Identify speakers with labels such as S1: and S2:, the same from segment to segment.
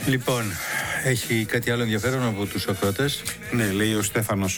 S1: Λοιπόν, έχει κάτι άλλο ενδιαφέρον από τους ακροατές?
S2: Ναι, λέει ο Στέφανος.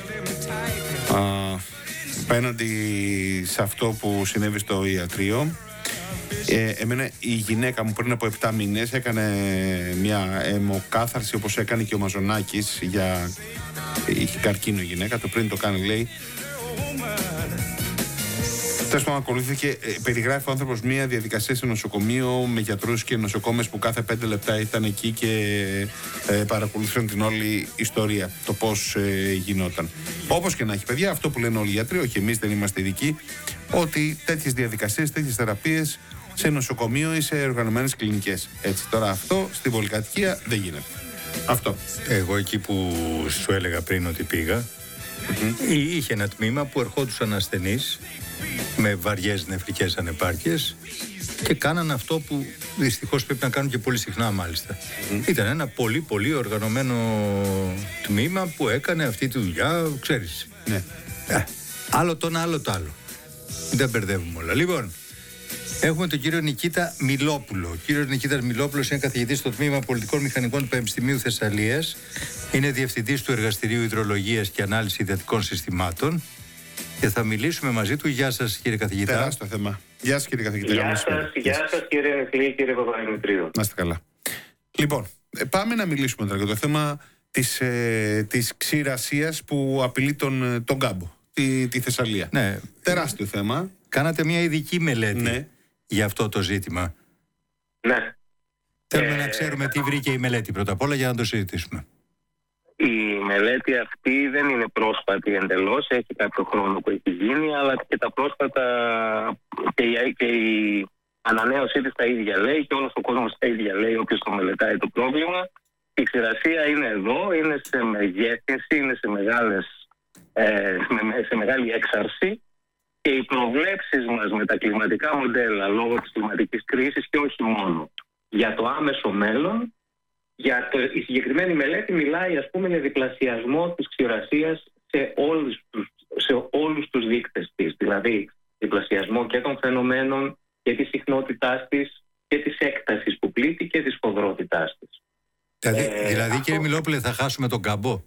S2: Απέναντι σε αυτό που συνέβη στο ιατρείο, εμένα η γυναίκα μου πριν από 7 μήνες έκανε μια αιμοκάθαρση, όπως έκανε και ο Μαζονάκης, είχε καρκίνο η γυναίκα, το πριν το κάνει, λέει. Τέλος πάντων, ακολούθησε, περιγράφει ο άνθρωπος μια διαδικασία σε νοσοκομείο με γιατρούς και νοσοκόμες που κάθε 5 λεπτά ήταν εκεί και παρακολουθούν την όλη ιστορία, το πώς γινόταν. Όπως και να έχει, παιδιά, αυτό που λένε όλοι οι γιατροί, όχι εμείς δεν είμαστε ειδικοί, ότι τέτοιες διαδικασίες, τέτοιες θεραπείες σε νοσοκομείο ή σε οργανωμένες κλινικές. Έτσι, τώρα αυτό στην πολυκατοικία δεν γίνεται. Αυτό.
S1: Εγώ εκεί που σου έλεγα πριν ότι πήγα, είχε ένα τμήμα που ερχόντουσαν ασθενείς με βαριές νεφρικές ανεπάρκειες και κάναν αυτό που δυστυχώς πρέπει να κάνουν και πολύ συχνά, μάλιστα. Ήταν ένα πολύ πολύ οργανωμένο τμήμα που έκανε αυτή τη δουλειά, ξέρεις.
S2: Ναι.
S1: Άλλο το ένα, άλλο το άλλο. Δεν μπερδεύουμε όλα. Λοιπόν, έχουμε τον κύριο Νικήτα Μιλόπουλο. Ο κύριος Νικήτας Μιλόπουλος είναι καθηγητής στο Τμήμα Πολιτικών Μηχανικών του Πανεπιστημίου Θεσσαλίας. Είναι διευθυντής του Εργαστηρίου Υδρολογίας και Ανάλυση Υδατικών Συστημάτων. Και θα μιλήσουμε μαζί του. Γεια σας, κύριε καθηγητά.
S2: Τεράστιο θέμα. Γεια σας, κύριε καθηγητά.
S3: Γεια σας, κύριε Νεκλή, κύριε Παπαδημητρίου.
S2: Να είστε καλά. Λοιπόν, πάμε να μιλήσουμε τώρα για το θέμα της ξηρασίας που απειλεί τον Κάμπο, τη Θεσσαλία.
S1: Ναι.
S2: Τεράστιο θέμα.
S1: Κάνατε μια ειδική μελέτη για αυτό το ζήτημα.
S3: Ναι.
S1: Θέλουμε να ξέρουμε τι βρήκε η μελέτη πρώτα απ' όλα για να το συζητήσουμε.
S3: Η μελέτη αυτή δεν είναι πρόσφατη εντελώς, έχει κάποιο χρόνο που έχει γίνει, αλλά και τα πρόσφατα και η ανανέωσή της τα ίδια λέει και όλος ο κόσμος τα ίδια λέει, όποιος το μελετάει το πρόβλημα. Η ξηρασία είναι εδώ, είναι σε μεγέθυνση, είναι σε μεγάλη έξαρση και οι προβλέψεις μας με τα κλιματικά μοντέλα λόγω της κλιματικής κρίσης και όχι μόνο για το άμεσο μέλλον. Η συγκεκριμένη μελέτη μιλάει, ας πούμε, για διπλασιασμό της ξηρασίας σε όλους τους δείκτες της. Δηλαδή, διπλασιασμό και των φαινομένων και της συχνότητάς της και της έκτασης που πλήττει και της σφοδρότητάς της.
S1: Δηλαδή, κύριε Μιλόπουλε, θα χάσουμε τον Κάμπο.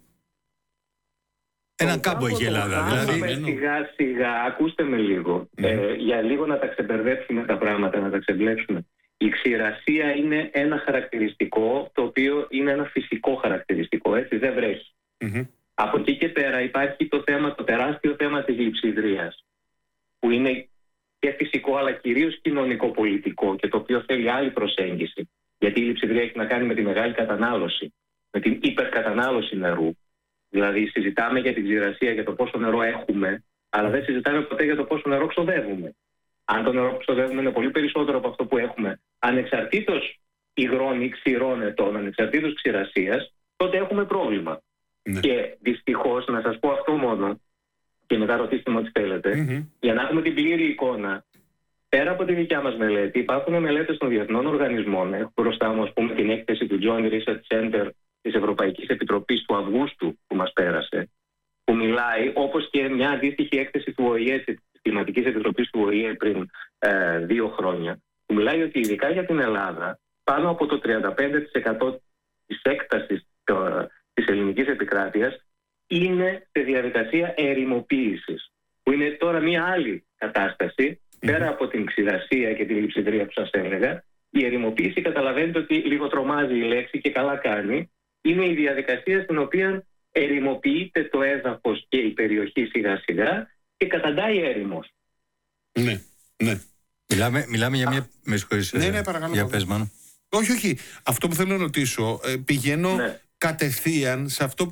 S1: Έναν Κάμπο έχει η Ελλάδα.
S3: Σιγά σιγά, ακούστε με λίγο. Για λίγο να τα ξεμπερδέψουμε τα πράγματα, να τα ξεμπλέξουμε. Η ξηρασία είναι ένα χαρακτηριστικό το οποίο είναι ένα φυσικό χαρακτηριστικό, έτσι, δεν βρέχει. Από εκεί και πέρα υπάρχει το τεράστιο θέμα της λειψιδρίας, που είναι και φυσικό αλλά κυρίως κοινωνικό-πολιτικό και το οποίο θέλει άλλη προσέγγιση. Γιατί η λειψιδρία έχει να κάνει με τη μεγάλη κατανάλωση, με την υπερκατανάλωση νερού. Δηλαδή συζητάμε για την ξηρασία, για το πόσο νερό έχουμε, αλλά δεν συζητάμε ποτέ για το πόσο νερό ξοδεύουμε. Αν το νερό που ξοδεύουμε είναι πολύ περισσότερο από αυτό που έχουμε, ανεξαρτήτως υγρών ή ξηρών ετών, ανεξαρτήτως ξηρασίας, τότε έχουμε πρόβλημα. Και δυστυχώς, να σας πω αυτό μόνο, και μετά ρωτήστε με ό,τι θέλετε, για να έχουμε την πλήρη εικόνα, πέρα από τη δικιά μας μελέτη, υπάρχουν μελέτες των διεθνών οργανισμών. Έχω μπροστά μου, ας πούμε, την έκθεση του Joint Research Center της Ευρωπαϊκής Επιτροπής του Αυγούστου που μας πέρασε, που μιλάει, όπως και μια αντίστοιχη έκθεση του ΟΗΕ, της Κλιματικής Επιτροπής του ΟΗΕ πριν 2 χρόνια, που μιλάει ότι ειδικά για την Ελλάδα, πάνω από το 35% της έκτασης της ελληνικής επικράτειας είναι σε διαδικασία ερημοποίησης, που είναι τώρα μια άλλη κατάσταση, πέρα από την ξηρασία και την λειψιδρία που σας έλεγα. Η ερημοποίηση, καταλαβαίνετε ότι λίγο τρομάζει η λέξη και καλά κάνει, είναι η διαδικασία στην οποία ερημοποιείται το έδαφος και η περιοχή σιγά σιγά και καταντάει έρημος.
S2: Ναι, ναι.
S1: Μιλάμε για μια... Με συγχωρείς,
S2: παρακαλώ.
S1: Για πες, Μάνο.
S2: Όχι. Αυτό που θέλω να ρωτήσω, πηγαίνω κατευθείαν σε αυτό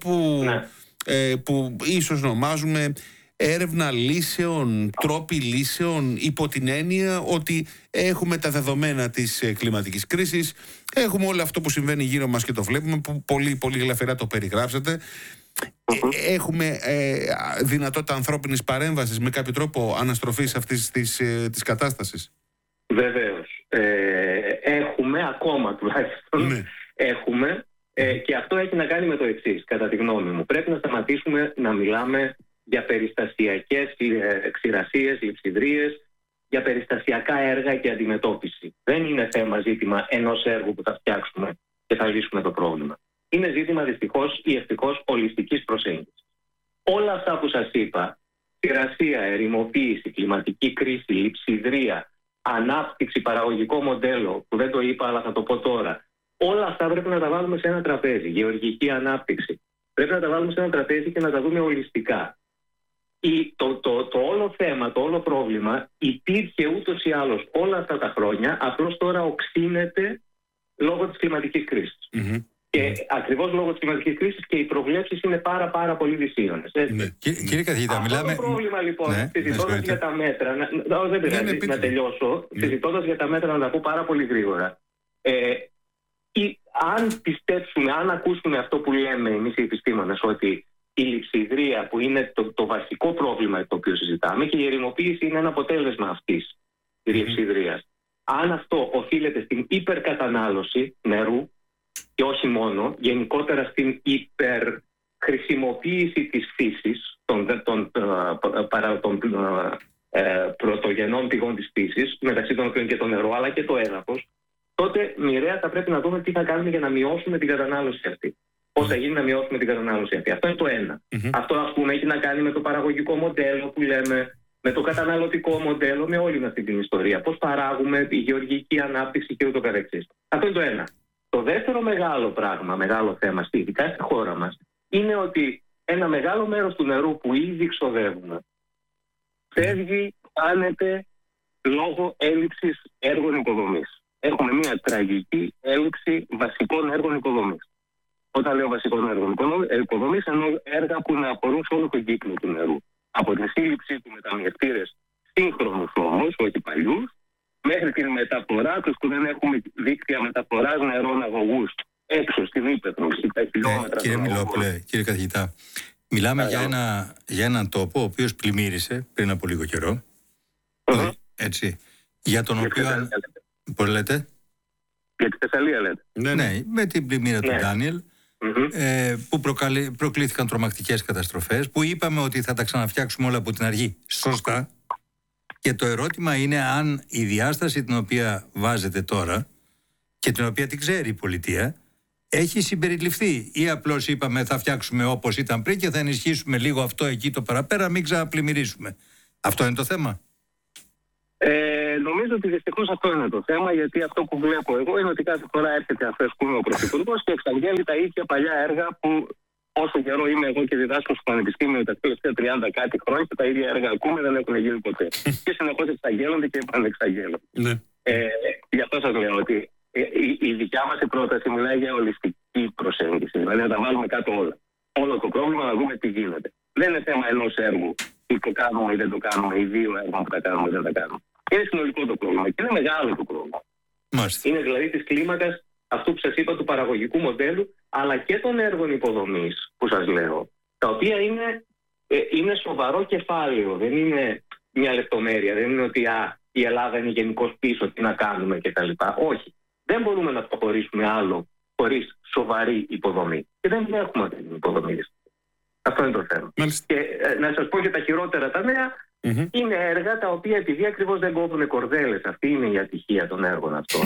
S2: που ίσως ονομάζουμε έρευνα λύσεων, τρόποι λύσεων, υπό την έννοια ότι έχουμε τα δεδομένα της κλιματικής κρίσης, έχουμε όλο αυτό που συμβαίνει γύρω μας και το βλέπουμε, που πολύ, πολύ γλαφυρά το περιγράψατε. Έχουμε δυνατότητα ανθρώπινης παρέμβασης με κάποιο τρόπο αναστροφής αυτής της κατάστασης?
S3: Βεβαίως. Έχουμε ακόμα τουλάχιστον. Έχουμε. Και αυτό έχει να κάνει με το εξής, κατά τη γνώμη μου. Πρέπει να σταματήσουμε να μιλάμε για περιστασιακές ξηρασίες, λειψιδρίες, για περιστασιακά έργα και αντιμετώπιση. Δεν είναι ζήτημα ενός έργου που θα φτιάξουμε και θα θα λύσουμε το πρόβλημα. Είναι ζήτημα δυστυχώς ή ευτυχώς ολιστικής προσέγγισης. Όλα αυτά που σας είπα, ξηρασία, ερημοποίηση, κλιματική κρίση, λειψιδρία, ανάπτυξη, παραγωγικό μοντέλο, που δεν το είπα αλλά θα το πω τώρα, όλα αυτά πρέπει να τα βάλουμε σε ένα τραπέζι. Γεωργική ανάπτυξη. Πρέπει να τα βάλουμε σε ένα τραπέζι και να τα δούμε ολιστικά. Το όλο θέμα, το όλο πρόβλημα υπήρχε ούτως ή άλλως όλα αυτά τα χρόνια, απλώς τώρα οξύνεται λόγω της κλιματικής κρίσης. Και ακριβώς λόγω της κλιματικής κρίσης και οι προβλέψεις είναι πάρα πολύ δυσίωνες.
S1: Κύριε καθηγητά, μιλάμε...
S3: Αυτό το πρόβλημα λοιπόν, συζητώντας για τα μέτρα, δεν πειράζει να τελειώσω, συζητώντας για τα μέτρα να τα πω πάρα πολύ γρήγορα. Αν πιστέψουμε, αν ακούσουμε αυτό που λέμε εμείς οι επιστήμονες, ότι η λειψιδρία που είναι το βασικό πρόβλημα το οποίο συζητάμε και η ερημοποίηση είναι ένα αποτέλεσμα αυτής της λειψιδρίας. Αν αυτό οφείλεται στην υπερκατανάλωση νερού και όχι μόνο, γενικότερα στην υπερχρησιμοποίηση της φύσης, των πρωτογενών πηγών της φύσης, μεταξύ των οποίων και το νερό αλλά και το έδαφος, τότε μοιραία θα πρέπει να δούμε τι θα κάνουμε για να μειώσουμε την κατανάλωση αυτή. Πώς θα γίνει να μειώσουμε την κατανάλωση αυτή. Αυτό είναι το ένα. Αυτό, ας πούμε, έχει να κάνει με το παραγωγικό μοντέλο που λέμε, με το καταναλωτικό μοντέλο, με όλη αυτή την ιστορία. Πώς παράγουμε, η γεωργική ανάπτυξη και ούτω καθεξής. Αυτό είναι το ένα. Το δεύτερο μεγάλο πράγμα, μεγάλο θέμα, ειδικά στη χώρα μας, είναι ότι ένα μεγάλο μέρος του νερού που ήδη ξοδεύουμε φεύγει, χάνεται λόγω έλλειψης έργων υποδομής. Έχουμε μια τραγική έλλειψη βασικών έργων υποδομής. Όταν λέω βασικών έργων υποδομής, εννοώ έργα που να αφορούν σε όλο τον κύκλο του νερού. Από τη σύλληψη του μεταμιευτήρες σύγχρονους όμως, όχι παλιούς, μέχρι την μεταφορά τους που δεν έχουμε δίκτυα μεταφοράς νερών αγωγούς έξω στην ύπαιθρο, στα χιλιόμετρα.
S1: Κύριε Μιλόπουλε, κύριε καθηγητά, μιλάμε για έναν τόπο ο οποίος πλημμύρισε πριν από λίγο καιρό. Έτσι. Για τον οποίο. Πώς λέτε?
S3: Για τη Θεσσαλία λέτε.
S1: Ναι, με την πλημμύρα του Ντάνιελ. Που προκλήθηκαν τρομακτικές καταστροφές, που είπαμε ότι θα τα ξαναφτιάξουμε όλα από την αρχή. Σωστά. Και το ερώτημα είναι αν η διάσταση την οποία βάζετε τώρα και την οποία την ξέρει η πολιτεία έχει συμπεριληφθεί, ή απλώς είπαμε θα φτιάξουμε όπως ήταν πριν και θα ενισχύσουμε λίγο αυτό εκεί το παραπέρα, μην ξαναπλημμυρίσουμε. Αυτό είναι το θέμα.
S3: Νομίζω ότι δυστυχώς αυτό είναι το θέμα, γιατί αυτό που βλέπω εγώ είναι ότι κάθε φορά έρχεται ο Πρωθυπουργός και εξαγγέλει τα ίδια παλιά έργα που όσο καιρό είμαι εγώ και διδάσκω στο Πανεπιστήμιο τα τελευταία 30 κάτι χρόνια και τα ίδια έργα ακούμε, δεν έχουν γίνει ποτέ. Και συνεχώς εξαγγέλλονται και επανεξαγγέλλονται. Γι' αυτό σας λέω ότι η δικιά μας πρόταση μιλάει για ολιστική προσέγγιση. Δηλαδή να τα βάλουμε κάτω όλα. Όλο το πρόβλημα να δούμε τι γίνεται. Δεν είναι θέμα ενός έργου. Ή το κάνουμε ή δεν το κάνουμε, ή δύο έργα που τα κάνουμε ή δεν τα κάνουμε. Είναι συνολικό το πρόβλημα και είναι μεγάλο το πρόβλημα. Είναι δηλαδή της κλίμακας αυτού που σας είπα του παραγωγικού μοντέλου, αλλά και των έργων υποδομής που σας λέω, τα οποία είναι σοβαρό κεφάλαιο, δεν είναι μια λεπτομέρεια, δεν είναι ότι η Ελλάδα είναι γενικώς πίσω, τι να κάνουμε κτλ. Όχι, δεν μπορούμε να προχωρήσουμε άλλο χωρίς σοβαρή υποδομή. Και δεν έχουμε αυτή την υποδομή. Αυτό είναι το θέμα. Και να σας πω και τα χειρότερα τα νέα, είναι έργα τα οποία επειδή ακριβώς δεν κόβουν κορδέλες, αυτή είναι η ατυχία των έργων αυτών.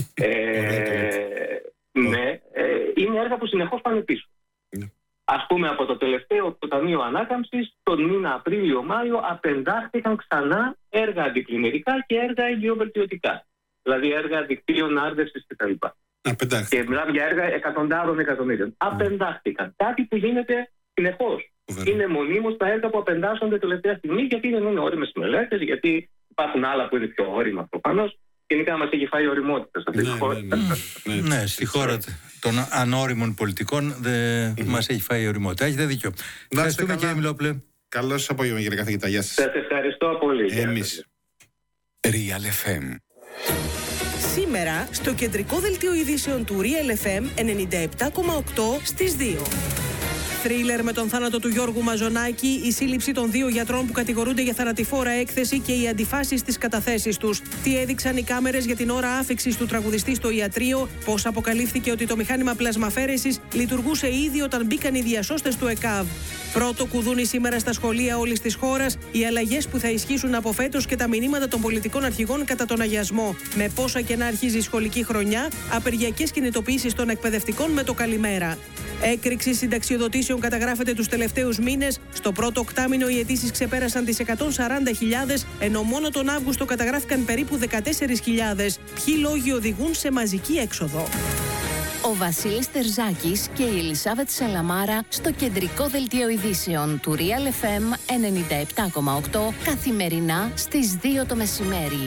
S3: Είναι έργα που συνεχώς πάνε πίσω. Ας πούμε από το τελευταίο το Ταμείο Ανάκαμψης, τον μήνα Απρίλιο-Μάιο απεντάχθηκαν ξανά έργα αντιπλημμυρικά και έργα υγειοβελτιωτικά. Δηλαδή έργα δικτύων άρδευσης κτλ. Και μιλάμε για έργα εκατοντάδων εκατομμύριων. Απεντάχθηκαν. Κάτι που γίνεται συνεχώς. Είναι μονίμως τα έργα που απεντάσσονται τελευταία στιγμή, γιατί δεν είναι όριμες μελέτες, γιατί υπάρχουν άλλα που είναι πιο όρημα προφανώς. Γενικά μας έχει φάει οριμότητα σε αυτή τη χώρα.
S1: Ναι, στη χώρα των ανώριμων πολιτικών μας έχει φάει οριμότητα. Έχετε δίκιο. Ευχαριστούμε κύριε Μιλόπουλε.
S2: Καλό σας απόγευμα κύριε καθηγητά. Γεια σας.
S3: Σας ευχαριστώ πολύ.
S2: Εμείς.
S4: Real FM.
S5: Σήμερα στο κεντρικό δελτίο ειδήσεων του Real FM 97,8 στις 2. Θρίλερ με τον θάνατο του Γιώργου Μαζονάκη, η σύλληψη των 2 γιατρών που κατηγορούνται για θανατηφόρα έκθεση και οι αντιφάσεις στις καταθέσεις τους. Τι έδειξαν οι κάμερες για την ώρα άφιξης του τραγουδιστή στο ιατρείο, πώς αποκαλύφθηκε ότι το μηχάνημα πλασμαφέρεσης λειτουργούσε ήδη όταν μπήκαν οι διασώστες του ΕΚΑΒ. Πρώτο κουδούνι σήμερα στα σχολεία όλης της χώρας, οι αλλαγές που θα ισχύσουν από φέτος και τα μηνύματα των πολιτικών αρχηγών κατά τον αγιασμό. Με πόσα και να αρχίζει η σχολική χρονιά, απεργιακές κινητοποιήσεις των εκπαιδευτικών με το καλημέρα. Έκρηξη συνταξιοδοτήσεων καταγράφεται τους τελευταίους μήνες. Στο πρώτο οκτάμηνο οι αιτήσεις ξεπέρασαν τις 140.000, ενώ μόνο τον Αύγουστο καταγράφηκαν περίπου 14.000. Ποιοι λόγοι οδηγούν σε μαζική έξοδο?
S6: Ο Βασίλης Τερζάκης και η Ελισάβετ Σαλαμάρα στο κεντρικό δελτίο ειδήσεων του Real FM 97,8 καθημερινά στις 2 το μεσημέρι.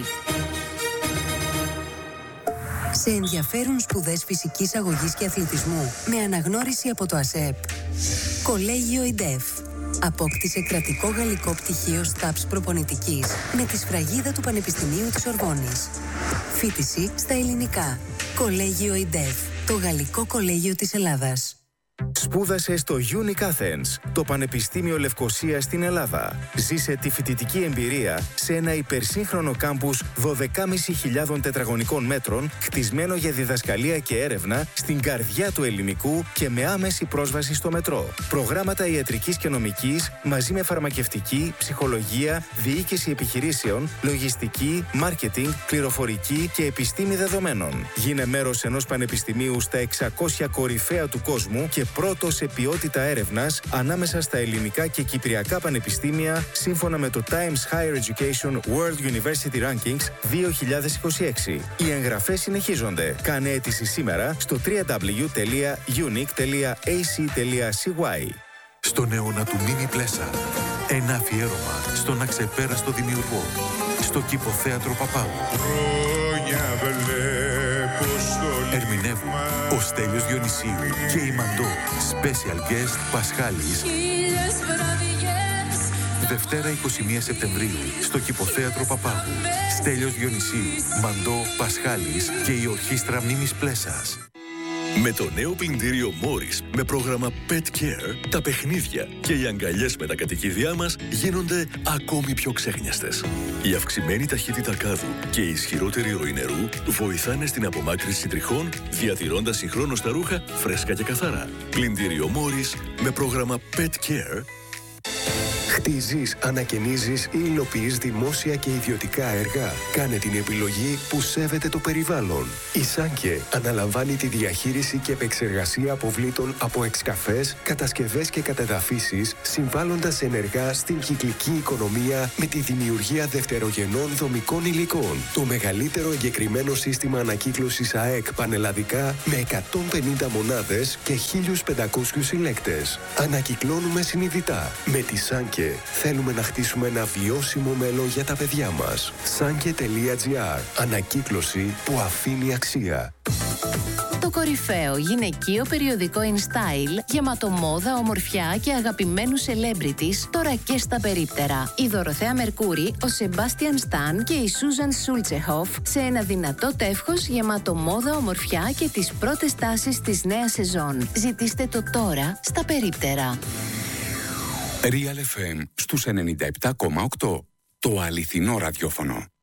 S7: Σε ενδιαφέρουν σπουδές φυσικής αγωγής και αθλητισμού με αναγνώριση από το ΑΣΕΠ. Κολέγιο ΙΝΤΕΦ. Απόκτησε κρατικό γαλλικό πτυχίο ΣΤΑΠΣ προπονητικής με τη σφραγίδα του Πανεπιστημίου της Ορβόνης. Φοιτηση στα ελληνικά. Κολέγιο ΙΝΤΕΦ. Το Γαλλικό Κολέγιο της Ελλάδας.
S8: Σπούδασε στο UNIC Athens, το Πανεπιστήμιο Λευκωσίας στην Ελλάδα. Ζήσε τη φοιτητική εμπειρία σε ένα υπερσύγχρονο κάμπους 12.500 τετραγωνικών μέτρων, χτισμένο για διδασκαλία και έρευνα στην καρδιά του ελληνικού και με άμεση πρόσβαση στο μετρό. Προγράμματα ιατρικής και νομικής μαζί με φαρμακευτική, ψυχολογία, διοίκηση επιχειρήσεων, λογιστική, μάρκετινγκ, πληροφορική και επιστήμη δεδομένων. Γίνε μέρος ενός πανεπιστημίου στα 600 κορυφαία του κόσμου και πρώτο σε ποιότητα έρευνας ανάμεσα στα ελληνικά και κυπριακά πανεπιστήμια σύμφωνα με το Times Higher Education World University Rankings 2026. Οι εγγραφές συνεχίζονται. Κάνε αίτηση σήμερα στο www.unic.ac.cy.
S4: Στον αιώνα του Μίνι Πλέσα, ένα αφιέρωμα στον αξεπέραστο δημιουργό, στο Κηποθέατρο Παπάγου. Ερμηνεύουν ο Στέλιος Διονυσίου και η Μαντώ. Special guest Πασχάλης. Δευτέρα 21 Σεπτεμβρίου στο Κηποθέατρο Παπάγου. Στέλιος Διονυσίου, Μαντώ, Πασχάλης και η Ορχήστρα Μνήμης Πλέσας. Με το νέο πλυντήριο Morris με πρόγραμμα Pet Care, τα παιχνίδια και οι αγκαλιές με τα κατοικίδια μας γίνονται ακόμη πιο ξέχνιαστες. Η αυξημένη ταχύτητα κάδου και η ισχυρότερη ροή νερού βοηθάνε στην απομάκρυνση τριχών, διατηρώντας συγχρόνως τα ρούχα φρέσκα και καθαρά. Πλυντήριο Morris με πρόγραμμα Pet Care.
S9: Χτίζεις, ανακαινίζεις ή υλοποιείς δημόσια και ιδιωτικά έργα. Κάνε την επιλογή που σέβεται το περιβάλλον. Η Σάνκε αναλαμβάνει τη διαχείριση και επεξεργασία αποβλήτων από εξκαφές, κατασκευές και κατεδαφίσεις, συμβάλλοντας ενεργά στην κυκλική οικονομία με τη δημιουργία δευτερογενών δομικών υλικών. Το μεγαλύτερο εγκεκριμένο σύστημα ανακύκλωσης ΑΕΚ πανελλαδικά με 150 μονάδες και 1.500 συλλέκτες. Ανακυκλώνουμε συνειδητά. Με τη Σάνκε θέλουμε να χτίσουμε ένα βιώσιμο μέλλον για τα παιδιά μας. Sanke.gr. Ανακύκλωση που αφήνει αξία.
S6: Το κορυφαίο γυναικείο περιοδικό InStyle, γεμάτο μόδα, ομορφιά και αγαπημένους celebrities, τώρα και στα περίπτερα. Η Δωροθέα Μερκούρη, ο Σεμπάστιαν Σταν και η Σούζαν Σούλτσεχοφ σε ένα δυνατό τεύχος γεμάτο μόδα, ομορφιά και τις πρώτες τάσεις της νέας σεζόν. Ζητήστε το τώρα στα περίπτερα.
S4: Real FM στους 97,8. Το αληθινό ραδιόφωνο.